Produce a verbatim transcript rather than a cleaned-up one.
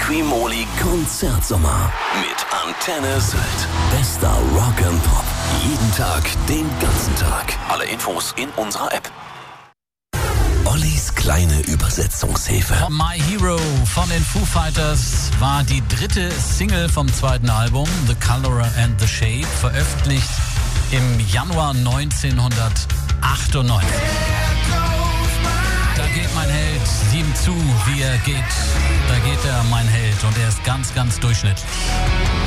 Quimoli Konzertsommer mit Antenne Sylt. Bester Rock and Pop. Jeden Tag, den ganzen Tag. Alle Infos in unserer App. Ollis kleine Übersetzungshilfe. My Hero von den Foo Fighters war die dritte Single vom zweiten Album, The Color and the Shape, veröffentlicht im Januar neunzehnhundertachtundneunzig. Da geht mein Held, sieh ihm zu, wie er geht. Da geht er, mein Held, und er ist ganz, ganz durchschnittlich.